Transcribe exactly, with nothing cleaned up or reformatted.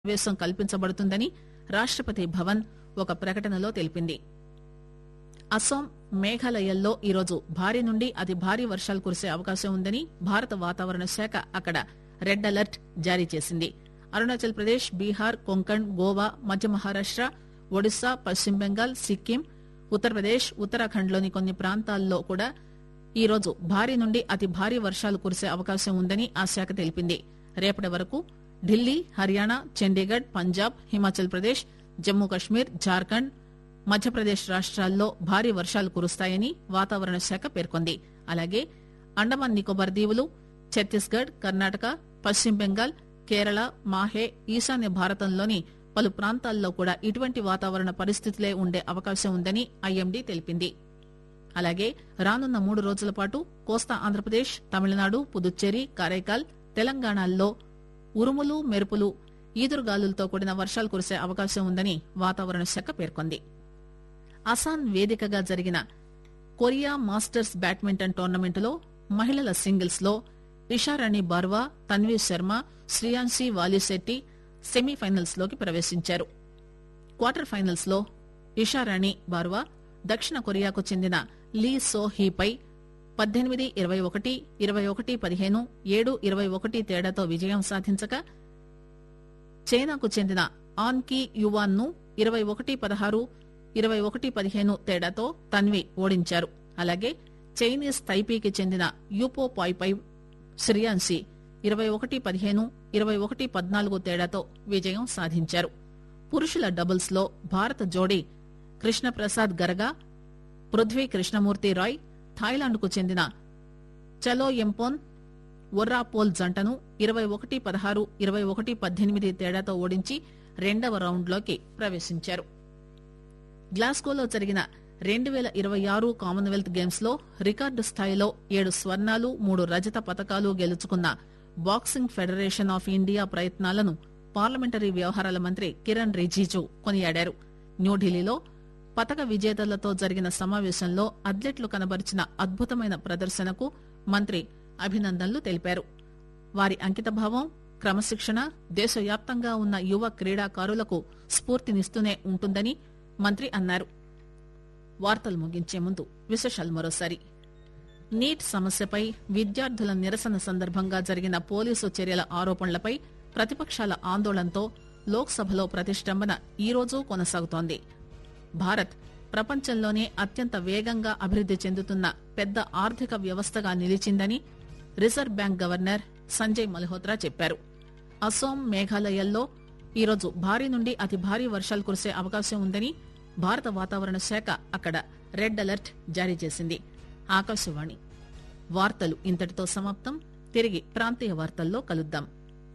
ప్రవేశం కల్పించబడుతుందని రాష్టపతి భవన్ ఒక ప్రకటనలో తెలిపింది. అస్సాం, మేఘాలయల్లో ఈరోజు భారీ నుండి అతి భారీ వర్షాలు కురిసే అవకాశం ఉందని భారత వాతావరణ శాఖ అక్కడ రెడ్ అలర్ట్ జారీ చేసింది. అరుణాచల్ ప్రదేశ్, బీహార్, కొంకణ్, గోవా, మధ్య మహారాష్ట, ఒడిశా, పశ్చిమ బెంగాల్, సిక్కిం, ఉత్తరప్రదేశ్, ఉత్తరాఖండ్ లోని కొన్ని ప్రాంతాల్లో కూడా ఈరోజు భారీ నుండి అతి భారీ వర్షాలు కురిసే అవకాశం ఉందని ఆ శాఖ తెలిపింది. రేపటి వరకు ఢిల్లీ, హర్యానా, చండీగఢ్, పంజాబ్, హిమాచల్ ప్రదేశ్, జమ్మూ కశ్మీర్, జార్ఖండ్, మధ్యప్రదేశ్ రాష్ట్రాల్లో భారీ వర్షాలు కురుస్తాయని వాతావరణ శాఖ పేర్కొంది. అలాగే అండమాన్ నికోబార్ దీవులు, ఛత్తీస్గఢ్, కర్ణాటక, పశ్చిమ బెంగాల్, కేరళ, మాహే, ఈశాన్య భారతంలోని పలు ప్రాంతాల్లో కూడా ఇటువంటి వాతావరణ పరిస్థితులే ఉండే అవకాశం ఉందని ఐఎండీ తెలిపింది. అలాగే రానున్న మూడు రోజుల పాటు కోస్తా ఆంధ్రప్రదేశ్, తమిళనాడు, పుదుచ్చేరి, కారైకాల్, తెలంగాణల్లో ఉరుములు, మెరుపులు, ఈదురుగాలులతో కూడిన వర్షాలు కురిసే అవకాశం ఉందని వాతావరణ శాఖ పేర్కొంది. అసాన్ వేదికగా జరిగిన కొరియా మాస్టర్స్ బ్యాడ్మింటన్ టోర్నమెంటులో మహిళల సింగిల్స్ లో ఇషారాణి బార్వా, తన్వీ శర్మ, శ్రియాన్షి వాలిశెట్టి సెమీఫైనల్స్ లోకి ప్రవేశించారు. క్వార్టర్ ఫైనల్స్ లో ఇషారాణి బార్వా దక్షిణ కొరియాకు చెందిన లీ సో హీపై పద్దెనిమిది ఇరవై ఒకటి, ఇరవై ఒకటి పదిహేను, ఏడు ఇరవై ఒకటి తేడాతో విజయం సాధించగా చైనాకు చెందిన ఆన్ కి యువాన్ ను ఇరవై ఒకటి పదహారు, ఇరవై ఒకటి పదిహేను తేడాతో తన్వి ఓడించారు. అలాగే చైనీస్ తైపీకి చెందిన యూపో పాయ్పై శ్రియాన్సి ఇరవై ఒకటి పదిహేను, ఇరవై ఒకటి పద్నాలుగు తేడాతో విజయం సాధించారు. పురుషుల డబుల్స్ లో భారత జోడీ కృష్ణప్రసాద్ గరగా, పృథ్వీ కృష్ణమూర్తి రాయ్ థాయిలాండ్ కు చెందిన చలో ఎంపోన్ ఒర్రాపోల్ జంటను ఇరవై ఒకటి పదహారు, ఇరవై ఒకటి పద్దెనిమిది తేడాతో ఓడించి రెండవ రౌండ్ లోకి ప్రవేశించారు. గ్లాస్గోలో జరిగిన రెండు పేల ఇరవై ఆరు కామన్వెల్త్ గేమ్స్ లో రికార్డు స్థాయిలో ఏడు స్వర్ణాలు, మూడు రజత పతకాలు గెలుచుకున్న బాక్సింగ్ ఫెడరేషన్ ఆఫ్ ఇండియా ప్రయత్నాలను పార్లమెంటరీ వ్యవహారాల మంత్రి కిరణ్ రిజిజు కొనియాడారు. న్యూఢిల్లీలో పతక విజేతలతో జరిగిన సమావేశంలో అథ్లెట్లు కనబరిచిన అద్భుతమైన ప్రదర్శనకు మంత్రి అభినందనలు తెలిపారు. వారి అంకితభావం, క్రమశిక్షణ దేశవ్యాప్తంగా ఉన్న యువ క్రీడాకారులకు స్ఫూర్తినిస్తూనే ఉంటుందని మంత్రి అన్నారు. వార్తలు ముగించే ముందు విశేషాలు మరోసారి. నీట్ సమస్యపై విద్యార్థుల నిరసన సందర్భంగా జరిగిన పోలీసు చర్యల ఆరోపణలపై ప్రతిపక్షాల ఆందోళనతో లోక్సభలో ప్రతిష్టంభన ఈరోజు కొనసాగుతోంది. భారత్ ప్రపంచంలోనే అత్యంత వేగంగా అభివృద్ది చెందుతున్న పెద్ద ఆర్థిక వ్యవస్థగా నిలిచిందని reserve bank governor Sanjay Malhotra చెప్పారు. అస్సాం, మేఘాలయల్లో ఈరోజు భారీ నుండి అతి భారీ వర్షాలు కురిసే అవకాశం ఉందని భారత వాతావరణ శాఖ అక్కడ రెడ్ అలర్ట్ జారీ చేసింది. ఆకాశవాణి వార్తలు ఇంతటితో సమాప్తం. తిరిగి ప్రాంతీయ వార్తల్లో కలుద్దాం.